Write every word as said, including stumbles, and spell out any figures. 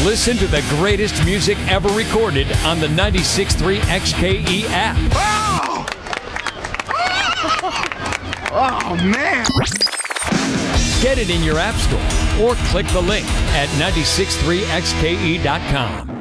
Listen to the greatest music ever recorded on the ninety-six point three X K E app. Oh! Oh, man. Get it in your app store or click the link at nine six three X K E dot com.